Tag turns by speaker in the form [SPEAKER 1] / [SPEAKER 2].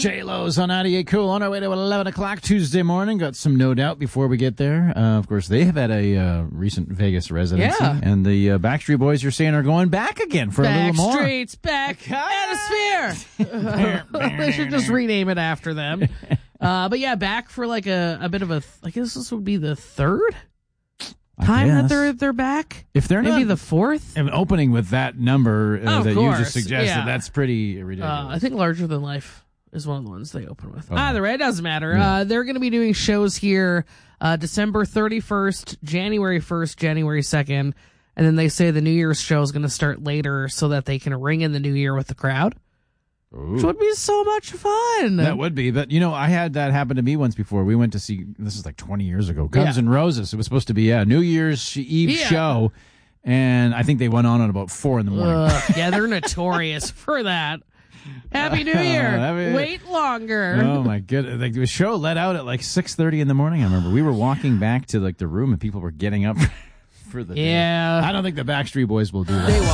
[SPEAKER 1] J-Lo's on 98 Cool on our way to 11 o'clock Tuesday morning. Got some No Doubt before we get there. Of course, they have had a recent Vegas residency. Yeah. And the Backstreet Boys, you're saying, are going back again for a little more.
[SPEAKER 2] Backstreet's back. Atmosphere. They should just rename it after them. But yeah, back for like a bit of a, I guess this would be the third time that they're back.
[SPEAKER 1] If they're
[SPEAKER 2] maybe
[SPEAKER 1] not
[SPEAKER 2] the fourth.
[SPEAKER 1] And opening with that number that
[SPEAKER 2] course.
[SPEAKER 1] You just suggested, that's pretty ridiculous.
[SPEAKER 2] I think Larger Than Life is one of the ones they open with. Either way, it doesn't matter. Yeah. They're going to be doing shows here December 31st, January 1st, January 2nd, and then they say the New Year's show is going to start later so that they can ring in the new year with the crowd. Ooh. Which would be so much fun.
[SPEAKER 1] That would be. But, I had that happen to me once before. We went to see, this is like 20 years ago, Guns N' Roses. It was supposed to be a New Year's Eve show, and I think they went on at about 4 in the morning.
[SPEAKER 2] Yeah, they're notorious for that. Happy New Year. Wait longer.
[SPEAKER 1] Oh, my goodness. Like, the show let out at like 6:30 in the morning, I remember. We were walking back to like the room, and people were getting up for the day. I don't think the Backstreet Boys will do that.